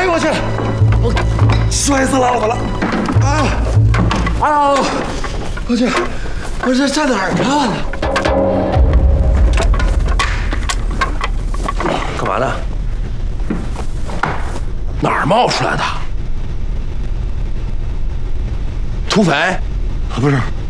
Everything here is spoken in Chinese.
哎呦我去，我摔死老婆了！我去，我这哪儿看呢？干嘛呢？哪儿冒出来的？土匪？不是。